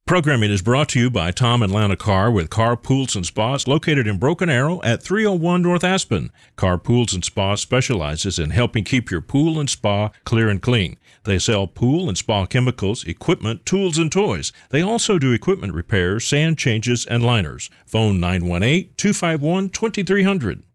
Programming is brought to you by Tom and Lana Carr with Carr Pools and Spas located in Broken Arrow at 301 North Aspen. Carr Pools and Spa specializes in helping keep your pool and spa clear and clean. They sell pool and spa chemicals, equipment, tools, and toys. They also do equipment repairs, sand changes, and liners. Phone 918-251-2300.